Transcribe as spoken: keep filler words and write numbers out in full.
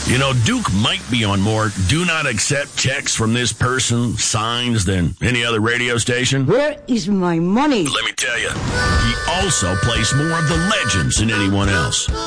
You know, Duke might be on more do not accept checks from this person signs than any other radio station. Where is my money? Let me tell you, he also placed more of the legends than anyone else.